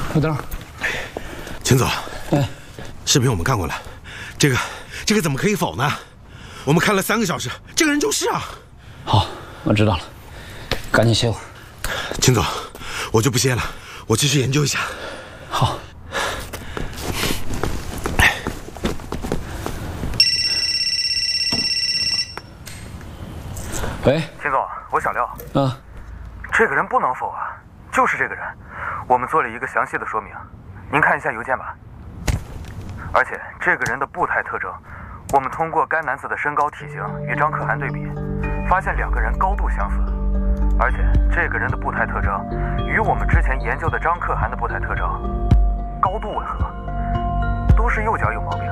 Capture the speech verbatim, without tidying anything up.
小灯， 秦总， 哎， 视频我们看过了，这个这个怎么可以否呢？我们看了三个小时，这个人就是啊。 好，我知道了，赶紧歇会儿。 秦总，我就不歇了，我继续研究一下。 好。喂， 秦总，我小廖。 啊， 这个人不能否啊，就是这个人。我们做了一个详细的说明，您看一下邮件吧。而且这个人的步态特征，我们通过该男子的身高体型与张可汗对比，发现两个人高度相似。而且这个人的步态特征与我们之前研究的张可汗的步态特征高度吻合，都是右脚有毛病。